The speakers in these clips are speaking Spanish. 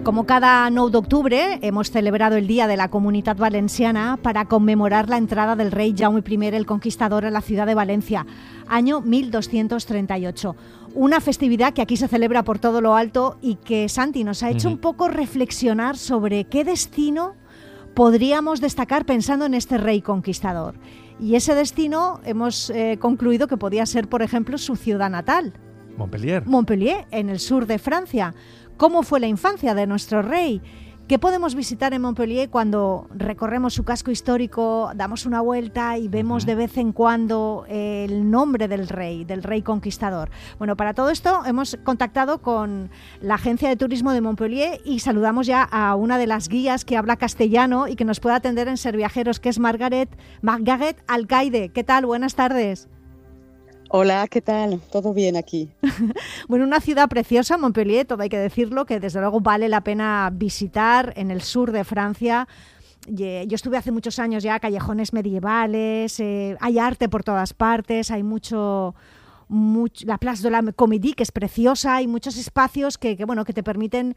Como cada 9 d'octubre, hemos celebrado el Día de la Comunitat Valenciana para conmemorar la entrada del rey Jaume I el Conquistador a la ciudad de Valencia, año 1238. Una festividad que aquí se celebra por todo lo alto y que, Santi, nos ha hecho un poco reflexionar sobre qué destino podríamos destacar pensando en este rey conquistador. Y ese destino hemos concluido que podía ser, por ejemplo, su ciudad natal. Montpellier, en el sur de Francia. ¿Cómo fue la infancia de nuestro rey? ¿Qué podemos visitar en Montpellier cuando recorremos su casco histórico, damos una vuelta y vemos de vez en cuando el nombre del rey conquistador? Bueno, para todo esto hemos contactado con la Agencia de Turismo de Montpellier y saludamos ya a una de las guías que habla castellano y que nos puede atender en Ser Viajeros, que es Margaret Alcaide. ¿Qué tal? Buenas tardes. Hola, ¿qué tal? ¿Todo bien aquí? Bueno, una ciudad preciosa, Montpellier, todo hay que decirlo, que desde luego vale la pena visitar en el sur de Francia. Yo estuve hace muchos años ya, callejones medievales, hay arte por todas partes, hay mucho la Place de la Comédie, que es preciosa, hay muchos espacios que te permiten,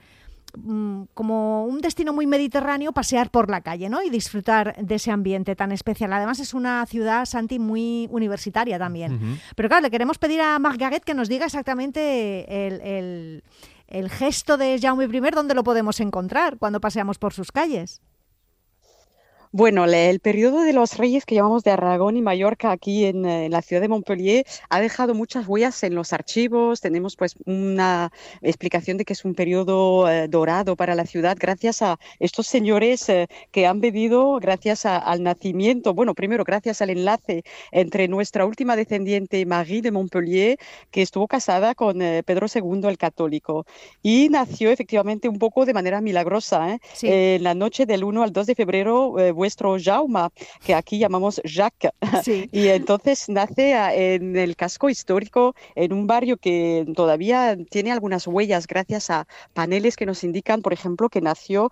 como un destino muy mediterráneo, pasear por la calle, ¿no? Y disfrutar de ese ambiente tan especial. Además es una ciudad, Santi, muy universitaria también. Pero claro, le queremos pedir a Margaret que nos diga exactamente el gesto de Jaume I, ¿dónde lo podemos encontrar cuando paseamos por sus calles? Bueno, el periodo de los reyes que llamamos de Aragón y Mallorca aquí en la ciudad de Montpellier ha dejado muchas huellas en los archivos. Tenemos pues una explicación de que es un periodo dorado para la ciudad gracias a estos señores que han vivido gracias al nacimiento. Bueno, primero gracias al enlace entre nuestra última descendiente Marie de Montpellier, que estuvo casada con Pedro II el Católico y nació efectivamente un poco de manera milagrosa, Sí. En la noche del 1 al 2 de febrero vuestro Jaume, que aquí llamamos Jacques. Sí. Y entonces nace en el casco histórico, en un barrio que todavía tiene algunas huellas gracias a paneles que nos indican, por ejemplo, que nació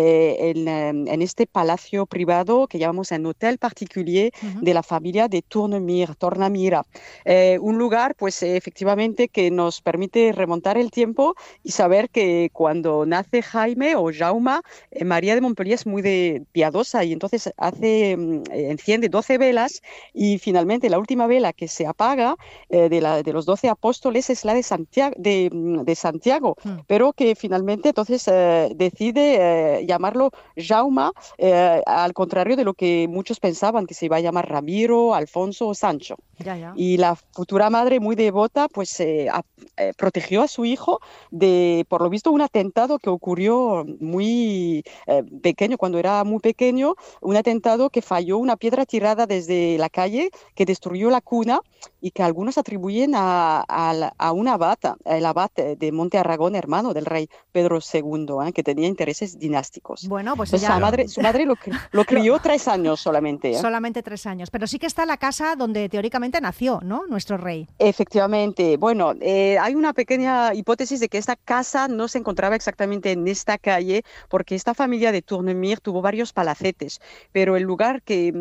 en este palacio privado que llamamos un hotel particulier de la familia de Tornamira. Un lugar, pues efectivamente, que nos permite remontar el tiempo y saber que cuando nace Jaime o Jaume, María de Montpellier es muy piadosa y entonces enciende 12 velas y finalmente la última vela que se apaga de los 12 apóstoles es la de Santiago, pero que finalmente entonces decide llamarlo Jaume, al contrario de lo que muchos pensaban, que se iba a llamar Ramiro, Alfonso o Sancho. Ya. Y la futura madre, muy devota, pues protegió a su hijo de, por lo visto, un atentado que ocurrió muy pequeño, cuando era muy pequeño, un atentado que falló una piedra tirada desde la calle que destruyó la cuna y que algunos atribuyen a un abad, el abad de Monte Aragón, hermano del rey Pedro II, que tenía intereses dinásticos. Bueno, pues entonces, su madre lo crió 3 años solamente. Solamente 3 años, pero sí que está la casa donde teóricamente nació, ¿no?, nuestro rey. Efectivamente. Bueno, hay una pequeña hipótesis de que esta casa no se encontraba exactamente en esta calle, porque esta familia de Tournemire tuvo varios palacetes, pero el lugar que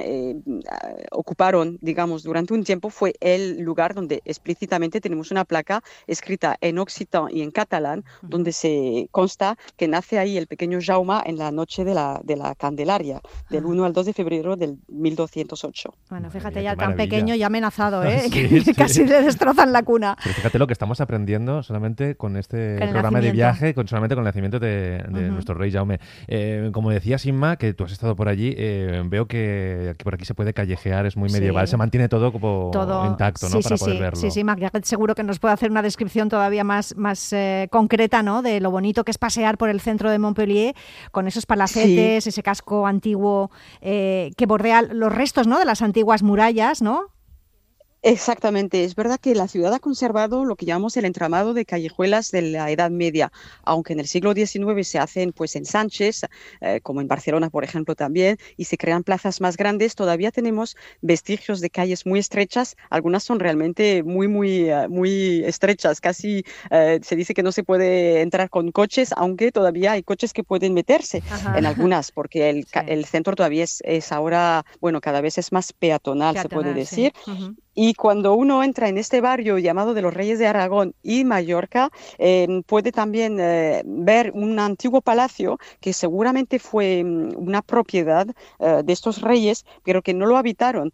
ocuparon, digamos, durante un tiempo fue el lugar donde explícitamente tenemos una placa escrita en occitan y en catalán, donde se consta que nace ahí el pequeño Jaume en la noche de la Candelaria, del 1 al 2 de febrero del 1208. Bueno, fíjate, Maravilla, ya qué tan maravilla. pequeño y amenazado, Sí. Casi le destrozan la cuna. Pero fíjate lo que estamos aprendiendo solamente con este Con el programa de nacimiento. viaje, solamente con el nacimiento de nuestro rey Jaume. Como decías, Inma, que tú has estado por allí, veo que por aquí se puede callejear, es muy medieval, Sí. se mantiene todo como intacto, ¿no? Para poder verlo. Sí, Margaret seguro que nos puede hacer una descripción todavía más concreta, ¿no?, de lo bonito que es pasear por el centro de Montpellier con esos palacetes, ese casco antiguo que bordea los restos, ¿no?, de las antiguas murallas, ¿no? Exactamente, es verdad que la ciudad ha conservado lo que llamamos el entramado de callejuelas de la Edad Media, aunque en el siglo XIX se hacen pues ensanches, como en Barcelona, por ejemplo, también, y se crean plazas más grandes. Todavía tenemos vestigios de calles muy estrechas, algunas son realmente muy estrechas, casi se dice que no se puede entrar con coches, aunque todavía hay coches que pueden meterse en algunas, porque el centro todavía es ahora, bueno, cada vez es más peatonal, se puede decir. Sí. Y cuando uno entra en este barrio llamado de los Reyes de Aragón y Mallorca, puede también ver un antiguo palacio que seguramente fue una propiedad de estos reyes, pero que no lo habitaron.